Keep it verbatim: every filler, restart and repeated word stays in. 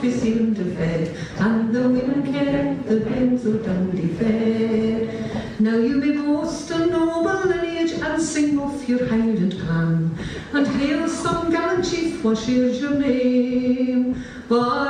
they seem to fed, and the women care the bairns of Dundee fair. Now you be boast a noble lineage, and sing off your Highland clan, and hail some gallant chief, what is your name? But